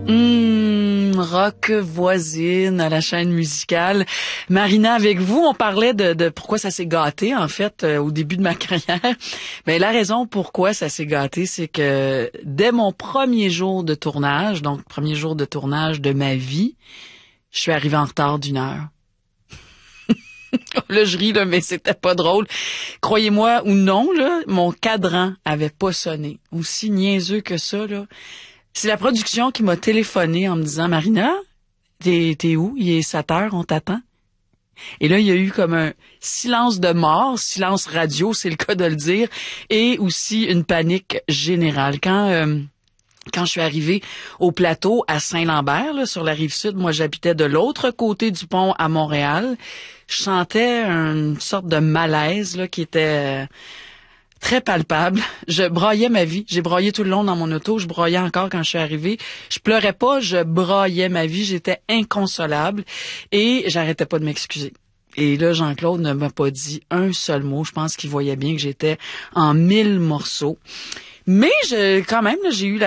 Rock voisine à la chaîne musicale. Marina, avec vous, on parlait de pourquoi ça s'est gâté, en fait, au début de ma carrière. Ben, la raison pourquoi ça s'est gâté, c'est que dès mon premier jour de tournage, donc premier jour de tournage de ma vie, je suis arrivée en retard d'1 heure. Là, je ris, là, mais c'était pas drôle. Croyez-moi ou non, là, mon cadran avait pas sonné. Aussi niaiseux que ça, là. C'est la production qui m'a téléphoné en me disant « Marina, t'es où? Il est 7 heures, on t'attend. » Et là, il y a eu comme un silence de mort, silence radio, c'est le cas de le dire, et aussi une panique générale. Quand je suis arrivée au plateau à Saint-Lambert, là, sur la Rive-Sud, moi j'habitais de l'autre côté du pont à Montréal, je sentais une sorte de malaise là, qui était très palpable. Je braillais ma vie. J'ai braillé tout le long dans mon auto. Je braillais encore quand je suis arrivée. Je pleurais pas, je braillais ma vie. J'étais inconsolable et j'arrêtais pas de m'excuser. Et là, Jean-Claude ne m'a pas dit un seul mot. Je pense qu'il voyait bien que j'étais en 1000 morceaux. Mais quand même, là, j'ai eu la